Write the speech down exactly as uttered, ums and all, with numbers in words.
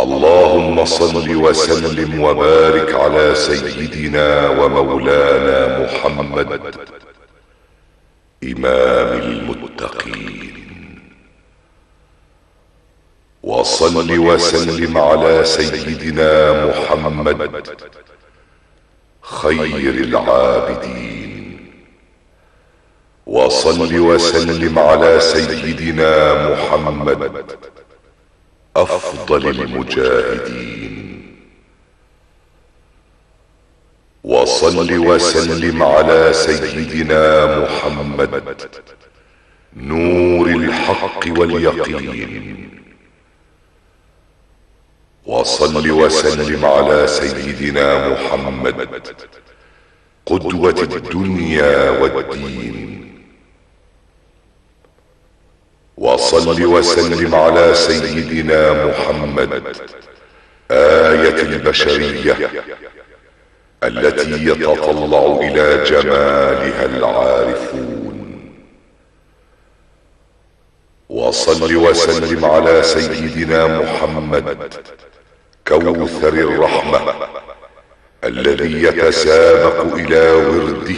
اللهم صل وسلم وبارك على سيدنا ومولانا محمد إمام المتقين، وصل وسلم على سيدنا محمد خير العابدين، وصل وسلم على سيدنا محمد أفضل المجاهدين، وصل وسلم على سيدنا محمد نور الحق واليقين، وصل وسلم على سيدنا محمد قدوة الدنيا والدين، وصل وسلم على سيدنا محمد آية البشرية التي يتطلع إلى جمالها العارفون، وصل وسلم على سيدنا محمد كوثر الرحمة الذي يتسابق إلى ورده